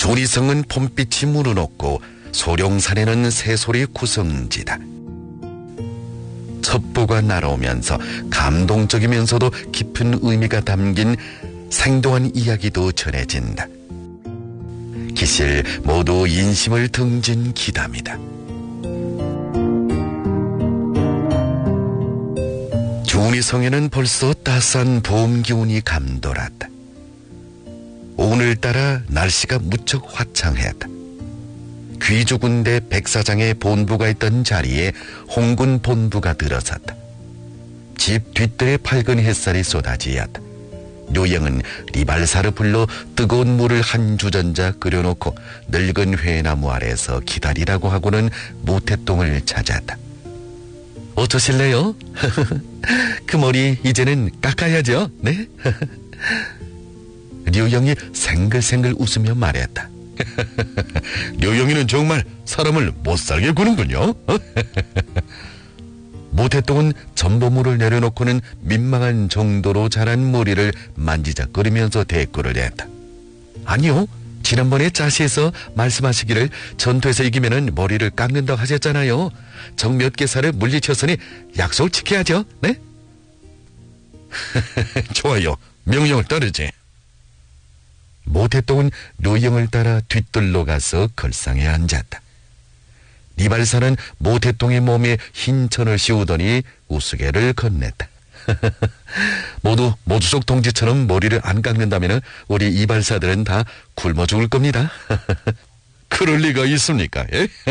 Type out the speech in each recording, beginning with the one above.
중리성은 봄빛이 물어놓고 소룡산에는 새소리 구성지다. 첩보가 날아오면서 감동적이면서도 깊은 의미가 담긴 생동한 이야기도 전해진다. 기실 모두 인심을 등진 기담이다. 중리성에는 벌써 따스한 봄 기운이 감돌았다. 오늘따라 날씨가 무척 화창했다. 귀주군대 백사장의 본부가 있던 자리에 홍군 본부가 들어섰다. 집 뒤뜰에 밝은 햇살이 쏟아지었다. 료영은 리발사를 불러 뜨거운 물을 한 주전자 끓여놓고 늙은 회나무 아래서 기다리라고 하고는 모태똥을 찾았다. 어쩌실래요? 그 머리 이제는 깎아야죠. 네? 료영이 생글생글 웃으며 말했다. 료영이는 정말 사람을 못살게 구는군요. 모태똥은 전보물을 내려놓고는 민망한 정도로 자란 머리를 만지작거리면서 대꾸를 했다. 아니요, 지난번에 짜시에서 말씀하시기를 전투에서 이기면은 머리를 깎는다고 하셨잖아요. 적 몇 개 살을 물리쳤으니 약속을 지켜야죠. 네? 좋아요, 명령을 따르지. 모태똥은 료영을 따라 뒤뜰로 가서 걸상에 앉았다. 리발사는 모태똥의 몸에 흰 천을 씌우더니 우스개를 건넸다. 모두 모주속 동지처럼 머리를 안 깎는다면 우리 이발사들은 다 굶어 죽을 겁니다. 그럴 리가 있습니까?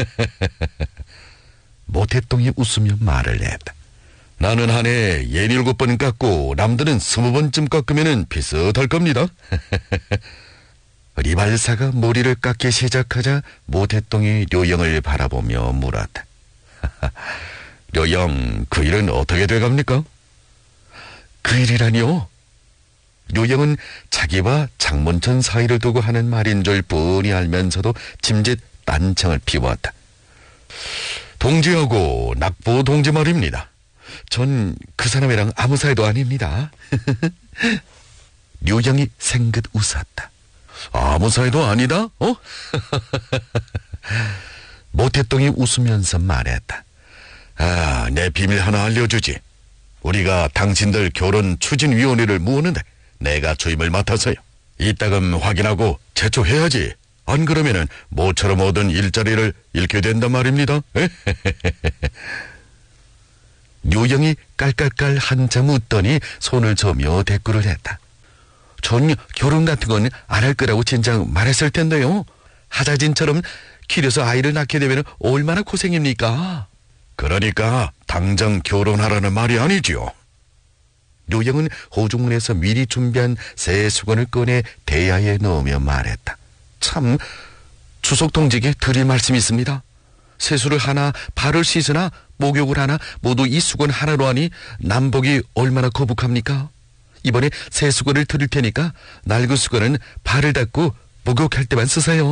모태똥이 웃으며 말을 했다. 나는 한 해 17번 깎고 남들은 20번쯤 깎으면 비슷할 겁니다. 리발사가 머리를 깎기 시작하자 모태똥이 료영을 바라보며 물었다. 료영, 그 일은 어떻게 돼갑니까? 그 일이라니요? 료영은 자기와 장문천 사이를 두고 하는 말인 줄 뻔히 알면서도 짐짓 딴청을 피웠다. 동지하고 낙보 동지 말입니다. 전 그 사람이랑 아무 사이도 아닙니다. 료영이 생긋 웃었다. 아무 사이도 아니다? 어? 모태똥이 웃으면서 말했다. 아, 내 비밀 하나 알려주지. 우리가 당신들 결혼 추진위원회를 모으는데 내가 주임을 맡아서요. 이따금 확인하고 제초해야지. 안 그러면은 모처럼 얻은 일자리를 잃게 된단 말입니다. 료영이 깔깔깔 한참 웃더니 손을 저며 대꾸를 했다. 전 결혼 같은 건 안 할 거라고 진작 말했을 텐데요. 하자진처럼 길에서 아이를 낳게 되면 얼마나 고생입니까? 그러니까 당장 결혼하라는 말이 아니지요. 료영은 호중문에서 미리 준비한 새 수건을 꺼내 대야에 넣으며 말했다. 참, 주석 동지에게 드릴 말씀이 있습니다. 세수를 하나, 발을 씻으나, 목욕을 하나 모두 이 수건 하나로 하니 남복이 얼마나 거북합니까? 이번에 새 수건을 드릴 테니까 낡은 수건은 발을 닦고 목욕할 때만 쓰세요.